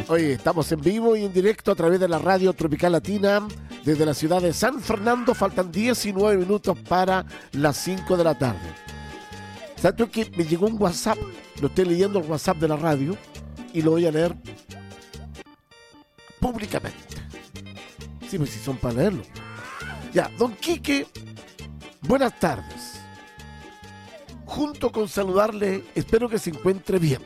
Oye, estamos en vivo y en directo a través de la radio Tropical Latina desde la ciudad de San Fernando. Faltan 19 minutos para las 5 de la tarde. ¿Sabes tú que me llegó un WhatsApp? Lo estoy leyendo el WhatsApp de la radio y lo voy a leer públicamente. Sí, pues si son para leerlo. Ya, don Quique, buenas tardes. Junto con saludarle, espero que se encuentre bien.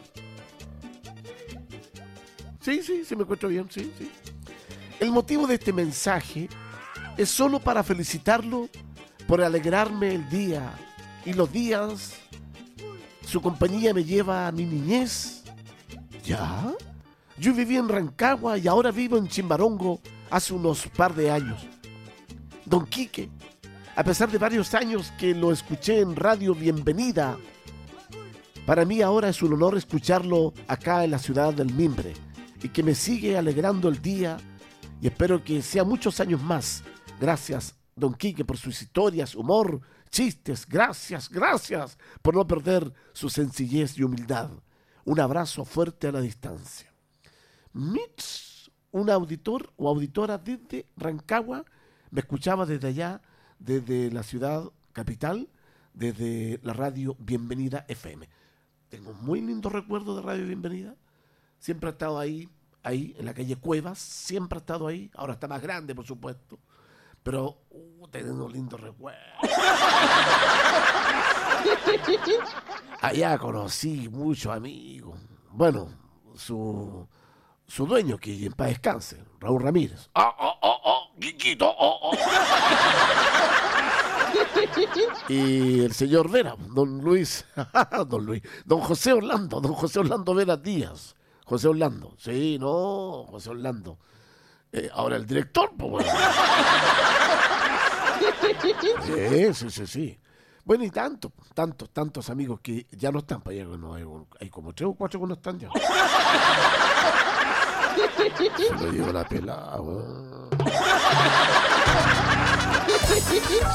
Sí, me encuentro bien, sí. El motivo de este mensaje es solo para felicitarlo por alegrarme el día y los días. Su compañía me lleva a mi niñez. ¿Ya? Yo viví en Rancagua y ahora vivo en Chimbarongo hace unos par de años. Don Quique, a pesar de varios años que lo escuché en Radio Bienvenida, para mí ahora es un honor escucharlo acá en la ciudad del Mimbre y que me sigue alegrando el día y espero que sea muchos años más. Gracias, don Quique, por sus historias, humor, chistes. Gracias por no perder su sencillez y humildad. Un abrazo fuerte a la distancia. Mitch, un auditor o auditora desde Rancagua, me escuchaba desde allá, desde la ciudad capital, desde la radio Bienvenida FM. Tengo muy lindos recuerdos de Radio Bienvenida. Siempre ha estado ahí en la calle Cuevas, siempre ha estado ahí. Ahora está más grande, por supuesto. Pero tengo lindos recuerdos. Allá conocí muchos amigos. Bueno, su dueño, que en paz descanse, Raúl Ramírez. Quiquito, Y el señor Vera, don José Orlando Vera Díaz. José Orlando, José Orlando. Ahora el director, pues bueno. Sí. Bueno, y tantos amigos que ya no están para allá. No, hay como 3 o 4 que no están ya. Se lo digo la pelada.